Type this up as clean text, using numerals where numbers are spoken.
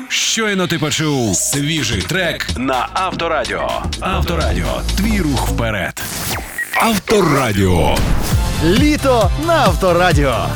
Щойно ти почув свіжий трек на Авторадіо. Авторадіо. Твій рух вперед. Авторадіо. Літо на Авторадіо.